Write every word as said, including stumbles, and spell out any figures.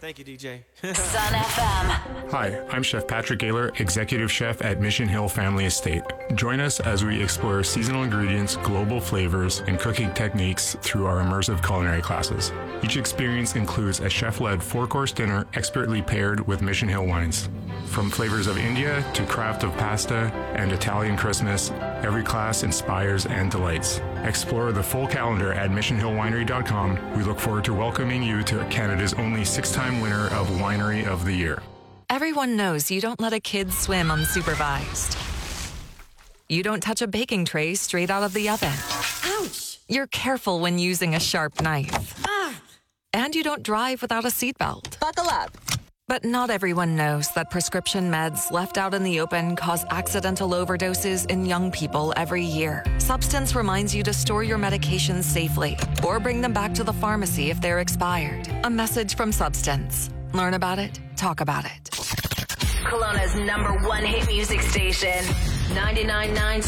Thank you, D J. Sun F M. Hi, I'm Chef Patrick Gaylor, Executive Chef at Mission Hill Family Estate. Join us as we explore seasonal ingredients, global flavors, and cooking techniques through our immersive culinary classes. Each experience includes a chef-led four-course dinner expertly paired with Mission Hill wines. From flavors of India to craft of pasta and Italian Christmas, every class inspires and delights. Explore the full calendar at mission hill winery dot com. We look forward to welcoming you to Canada's only six-time winner of Winery of the Year. Everyone knows you don't let a kid swim unsupervised. You don't touch a baking tray straight out of the oven. Ouch! You're careful when using a sharp knife. Ah! And you don't drive without a seatbelt. Buckle up. But not everyone knows that prescription meds left out in the open cause accidental overdoses in young people every year. Substance reminds you to store your medications safely or bring them back to the pharmacy if they're expired. A message from Substance. Learn about it, talk about it. Kelowna's number one hit music station, ninety-nine point nine